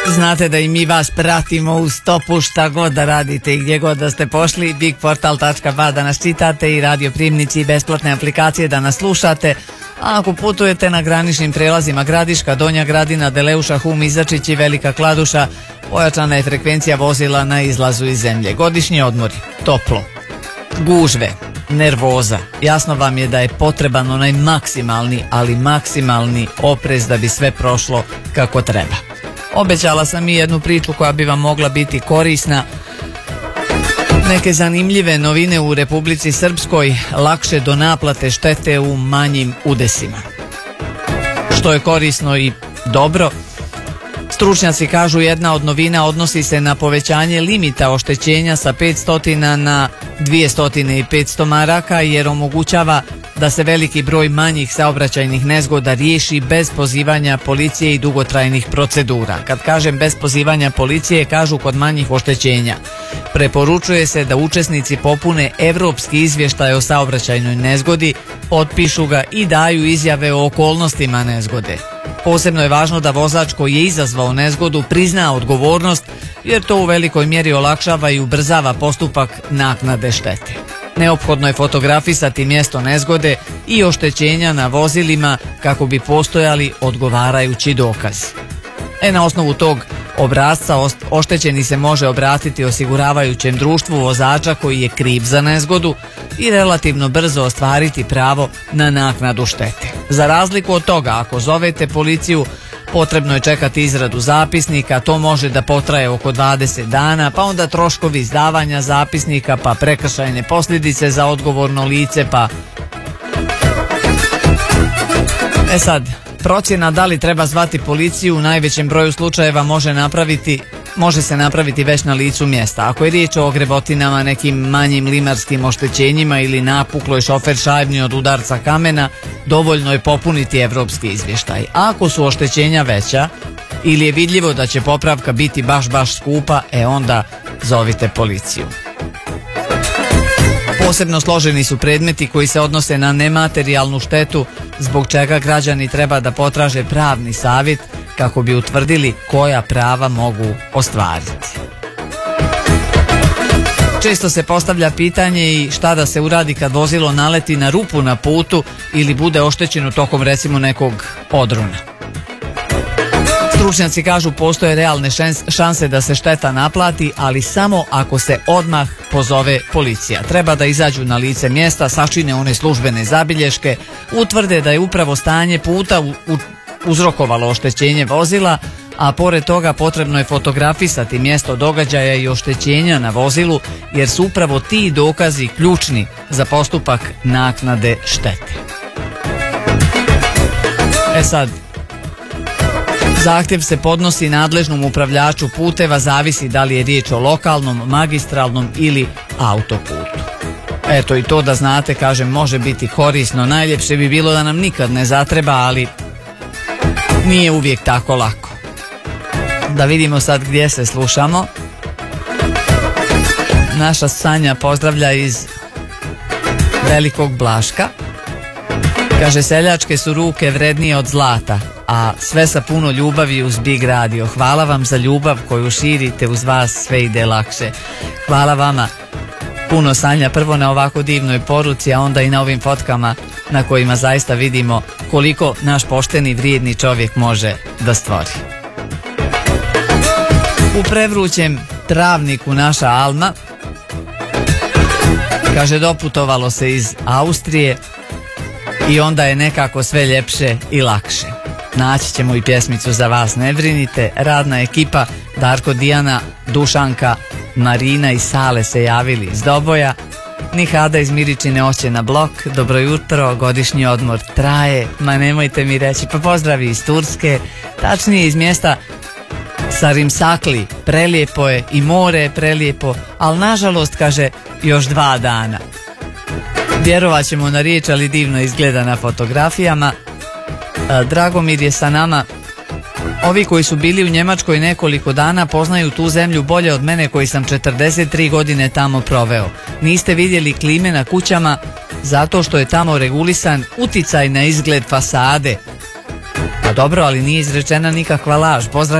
Znate da i mi vas pratimo u stopu šta god da radite i gdje god da ste pošli. bigportal.ba da nas čitate i radio primnici i besplatne aplikacije da nas slušate. A ako putujete na graničnim prelazima Gradiška, Donja Gradina, Deleuša, Hum, Izačić i Velika Kladuša, pojačana je frekvencija vozila na izlazu iz zemlje. Godišnji odmori, toplo, gužve, nervoza. Jasno vam je da je potreban onaj maksimalni, ali maksimalni oprez da bi sve prošlo kako treba. Obećala sam i jednu priču koja bi vam mogla biti korisna. Neke zanimljive novine u Republici Srpskoj, lakše do naplate štete u manjim udesima. Što je korisno i dobro. Stručnjaci kažu jedna od novina odnosi se na povećanje limita oštećenja sa 500 na 200 maraka jer omogućava da se veliki broj manjih saobraćajnih nezgoda riješi bez pozivanja policije i dugotrajnih procedura. Kad kažem bez pozivanja policije, kažu kod manjih oštećenja. Preporučuje se da učesnici popune evropski izvještaj o saobraćajnoj nezgodi, potpišu ga i daju izjave o okolnostima nezgode. Posebno je važno da vozač koji je izazvao nezgodu prizna odgovornost jer to u velikoj mjeri olakšava i ubrzava postupak naknade štete. Neophodno je fotografisati mjesto nezgode i oštećenja na vozilima kako bi postojali odgovarajući dokazi. Na osnovu tog obrasca oštećeni se može obratiti osiguravajućem društvu vozača koji je kriv za nezgodu i relativno brzo ostvariti pravo na naknadu štete. Za razliku od toga, ako zovete policiju, potrebno je čekati izradu zapisnika, to može da potraje oko 20 dana, pa onda troškovi izdavanja zapisnika, pa prekršajne posljedice za odgovorno lice, pa... Sad, procjena da li treba zvati policiju u najvećem broju slučajeva može se napraviti već na licu mjesta. Ako je riječ o grebotinama, nekim manjim limarskim oštećenjima ili napukloj šofer šajbni od udarca kamena, dovoljno je popuniti evropski izvještaj. Ako su oštećenja veća ili je vidljivo da će popravka biti baš skupa, onda zovite policiju. Posebno složeni su predmeti koji se odnose na nematerijalnu štetu, zbog čega građani treba da potraže pravni savjet kako bi utvrdili koja prava mogu ostvariti. Često se postavlja pitanje i šta da se uradi kad vozilo naleti na rupu na putu ili bude oštećeno tokom recimo nekog odrona. Stručnjaci kažu postoje realne šanse da se šteta naplati, ali samo ako se odmah pozove policija. Treba da izađu na lice mjesta, sačine one službene zabilješke, utvrde da je upravo stanje puta uzrokovalo oštećenje vozila, a pored toga potrebno je fotografisati mjesto događaja i oštećenja na vozilu, jer su upravo ti dokazi ključni za postupak naknade štete. Sad, zahtjev se podnosi nadležnom upravljaču puteva, zavisi da li je riječ o lokalnom, magistralnom ili autoputu. Eto i to da znate, kažem, može biti korisno. Najljepše bi bilo da nam nikad ne zatreba, ali nije uvijek tako lako. Da vidimo sad gdje se slušamo. Naša Sanja pozdravlja iz Velikog Blaška. Kaže, seljačke su ruke vrednije od zlata, a sve sa puno ljubavi uz Big Radio. Hvala vam za ljubav koju širite, uz vas sve ide lakše. Hvala vama puno, Sanja, prvo na ovako divnoj poruci, a onda i na ovim fotkama na kojima zaista vidimo koliko naš pošteni, vrijedni čovjek može da stvori. U prevrućem Travniku naša Alma kaže, doputovalo se iz Austrije i onda je nekako sve ljepše i lakše. Naći ćemo i pjesmicu za vas, ne brinite. Radna ekipa Darko, Dijana, Dušanka, Marina i Sale se javili iz Doboja. Nihada iz Miričine oće na blok. Dobro jutro, godišnji odmor traje. Ma nemojte mi reći, pa pozdravi iz Turske, tačnije iz mjesta Sarimsakli. Prelijepo je i more je prelijepo, ali nažalost, kaže, još 2 dana. Vjerovat ćemo na riječ, ali divno izgleda na fotografijama. Dragomir je sa nama. Ovi koji su bili u Njemačkoj nekoliko dana poznaju tu zemlju bolje od mene koji sam 43 godine tamo proveo. Niste vidjeli klime na kućama zato što je tamo regulisan uticaj na izgled fasade. Pa dobro, ali nije izrečena nikakva laž. Pozdrav